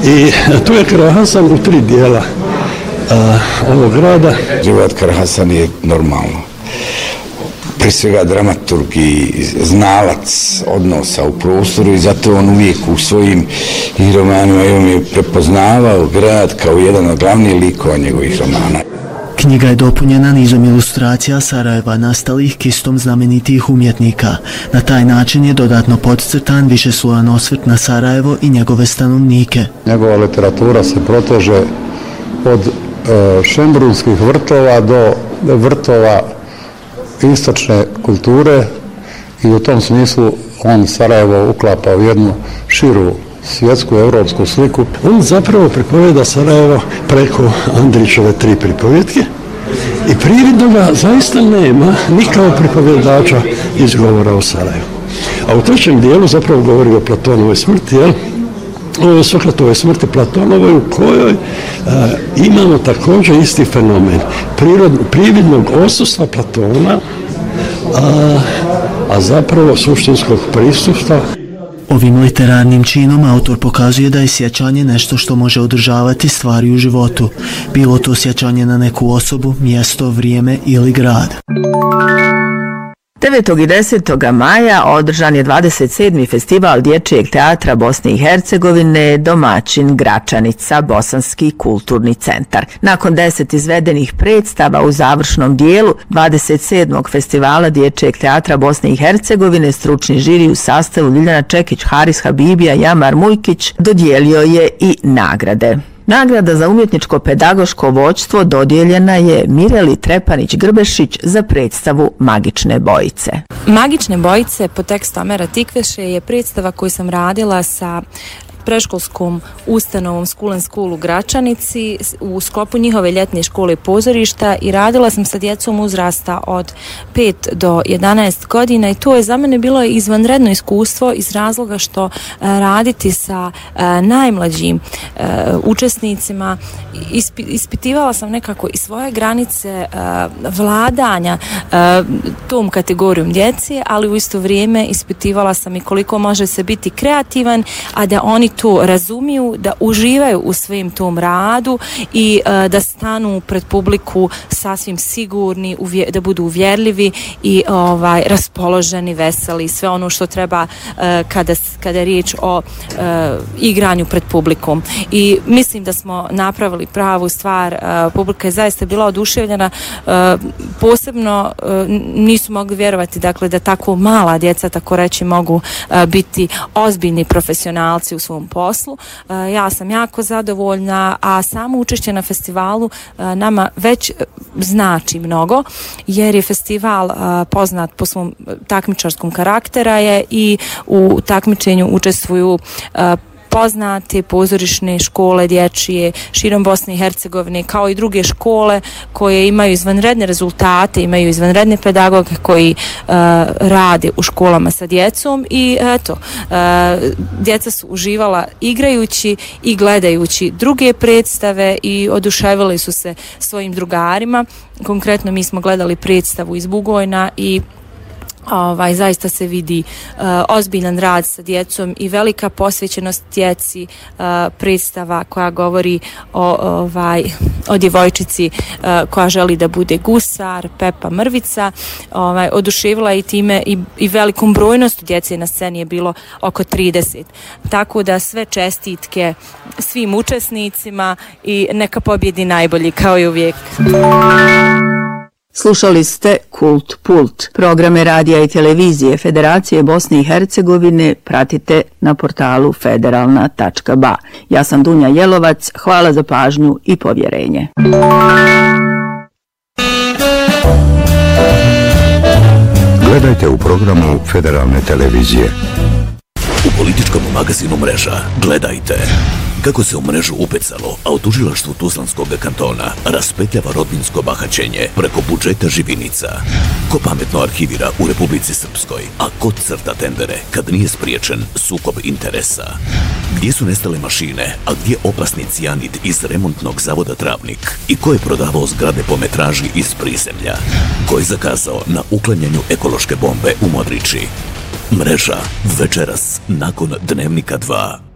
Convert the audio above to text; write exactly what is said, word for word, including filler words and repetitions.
I tu je Kralj Hasan u tri dijela a, ovog grada. Život Kralj Hasan je normalno. Prije svega dramaturg i znalac odnosa u prostoru i zato on uvijek u svojim i romanima je prepoznavao grad kao jedan od glavnih likova njegovih romana. Knjiga je dopunjena nizom ilustracija Sarajeva nastalih kistom znamenitih umjetnika. Na taj način je dodatno podcrtan višeslojan osvrt na Sarajevo i njegove stanovnike. Njegova literatura se proteže od e, šembrunskih vrtova do vrtova istočne kulture i u tom smislu on Sarajevo uklapa u jednu širu svjetsku, evropsku sliku. On zapravo pripovjeda Sarajevo preko Andrićeve tri pripovjetke i prividno ga zaista nema ni kao pripovjedača izgovora o Sarajevu. A u trećem dijelu zapravo govori o Platonovoj smrti, jel? O Sokratove smrti Platonovoj u kojoj a, imamo također isti fenomen prirod, prividnog odsustva Platona, a, a zapravo suštinskog prisustva. Ovim literarnim činom autor pokazuje da je sjećanje nešto što može održavati stvari u životu, bilo to sjećanje na neku osobu, mjesto, vrijeme ili grad. devetog i desetog maja održan je dvadeset sedmi festival Dječjeg teatra Bosne i Hercegovine, domaćin Gračanica, Bosanski kulturni centar. Nakon deset izvedenih predstava u završnom dijelu dvadeset sedmog festivala Dječjeg teatra Bosne i Hercegovine, stručni žiri u sastavu Ljiljana Čekić, Haris Habibija, Jamar Mujkić dodijelio je i nagrade. Nagrada za umjetničko-pedagoško vođstvo dodijeljena je Mireli Trepanić-Grbešić za predstavu Magične bojice. Magične bojice po tekstu Amera Tikveše je predstava koju sam radila sa preškolskom ustanovom School and School u Gračanici u sklopu njihove ljetne škole pozorišta i radila sam sa djecom uzrasta od pet do jedanaest godina i to je za mene bilo izvanredno iskustvo iz razloga što raditi sa najmlađim učesnicima ispitivala sam nekako i svoje granice vladanja tom kategorijom djece, ali u isto vrijeme ispitivala sam i koliko može se biti kreativan, a da oni to razumiju, da uživaju u svim tom radu i uh, da stanu pred publiku sasvim sigurni, uvje, da budu uvjerljivi i ovaj raspoloženi, veseli, sve ono što treba uh, kada, kada je riječ o uh, igranju pred publikom. I mislim da smo napravili pravu stvar, uh, publika je zaista bila oduševljena, uh, posebno uh, nisu mogli vjerovati dakle, da tako mala djeca, tako reći, mogu uh, biti ozbiljni profesionalci u svom poslu. Ja sam jako zadovoljna, a samo učešće na festivalu nama već znači mnogo, jer je festival poznat po svom takmičarskom karaktera je i u takmičenju učestvuju poznate pozorišne škole dječje širom Bosne i Hercegovine, kao i druge škole koje imaju izvanredne rezultate, imaju izvanredne pedagoge koji uh, rade u školama sa djecom i eto, uh, djeca su uživala igrajući i gledajući druge predstave i oduševili su se svojim drugarima. Konkretno mi smo gledali predstavu iz Bugojna i Ovaj, zaista se vidi uh, ozbiljan rad sa djecom i velika posvećenost djeci, uh, predstava koja govori o, ovaj, o djevojčici uh, koja želi da bude gusar, Pepa Mrvica, ovaj, oduševila i time i, i velikom brojnostu djece na sceni je bilo oko trideset. Tako da sve čestitke svim učesnicima i neka pobjedi najbolji kao i uvijek. Slušali ste Kult Pult. Programe radija i televizije Federacije Bosne i Hercegovine pratite na portalu federalna tačka ba. Ja sam Dunja Jelovac, hvala za pažnju i povjerenje. Gledajte u programu Federalne televizije. U političkom magazinu Mreža gledajte kako se u mrežu upecalo, a u tužilaštvu Tuzlanskog kantona raspetljava rodbinsko bahaćenje preko budžeta živinica. Ko pametno arhivira u Republici Srpskoj, a ko crta tendere kad nije spriječen sukob interesa. Gdje su nestale mašine, a gdje opasni cijanid iz remontnog zavoda Travnik i ko je prodavao zgrade po metraži iz prizemlja. Ko je zakazao na uklanjanju ekološke bombe u Modriči. Mreža, večeras, nakon Dnevnika dva.